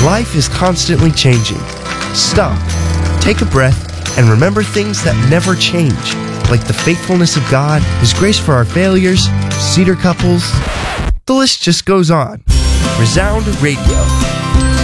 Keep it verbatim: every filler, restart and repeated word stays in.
Life is constantly changing. Stop, take a breath, and remember things that never change, like the faithfulness of God, His grace for our failures, Cedar couples. The list just goes on. Resound Radio.